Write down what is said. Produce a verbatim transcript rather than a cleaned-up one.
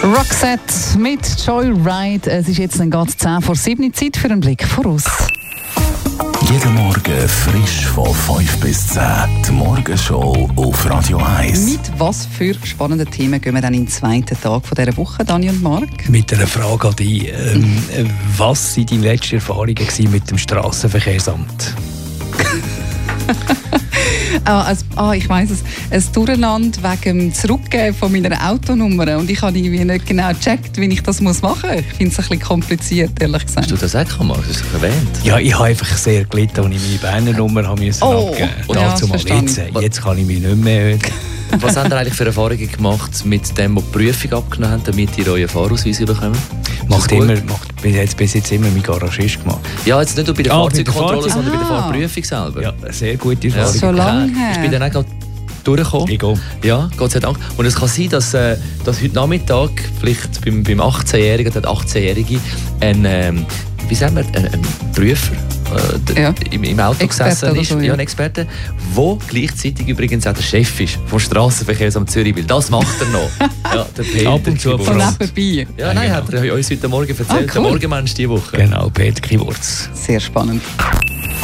Roxette mit Joyride. Es ist jetzt dann gerade zehn vor sieben, Zeit für einen Blick voraus. Jeden Morgen frisch von fünf bis zehn. Die Morgenshow auf Radio eins. Mit was für spannenden Themen gehen wir dann in den zweiten Tag von dieser Woche, Dani und Marc? Mit einer Frage an dich. Ähm, was waren deine letzten Erfahrungen mit dem Strassenverkehrsamt? Ah, also, ah, ich weiss es. Ein Durcheinander wegen dem Zurückgeben von meiner Autonummer. Und ich habe irgendwie nicht genau gecheckt, wie ich das machen muss. Ich finde es ein bisschen kompliziert, ehrlich gesagt. Hast du das auch gemacht? Hast du das erwähnt? Ja, ich habe einfach sehr gelitten, als ich meine Berner Nummer habe müssen oh, abgeben musste. Ja, dazu mal jetzt, jetzt kann ich mich nicht mehr... Was habt ihr eigentlich für Erfahrungen gemacht mit dem, wo die Prüfung abgenommen haben, damit ihr euren Fahrausweis bekommen? Macht immer, macht bis jetzt, bis jetzt immer mein Garagist gemacht. Ja, jetzt nicht nur bei der ah, Fahrzeugkontrolle, Fahrzeug- sondern bei der Ah. Fahrprüfung selber. Ja, sehr gute Ja. Erfahrung. So lange her. Ich bin dann auch gerade durchgekommen. Ich gehe. Ja, Gott sei Dank. Und es kann sein, dass, äh, dass heute Nachmittag, vielleicht beim, beim achtzehnjährigen oder achtzehnjährigen, ein, ähm, wie sagen wir, ein, ein Prüfer äh, Ja. im, im Auto Experte gesessen oder ist, so, ja. ja, ein Experte, der gleichzeitig übrigens auch der Chef ist vom Strassenverkehrsamt Zürich, weil das macht er noch. Ja, der Peter Ab und zu Kiburz. Von Front. nebenbei. Ja, nein, hat er uns heute Morgen erzählt, Ah, cool. der Morgenmensch diese Woche. Genau, Peter Kiburz. Sehr spannend.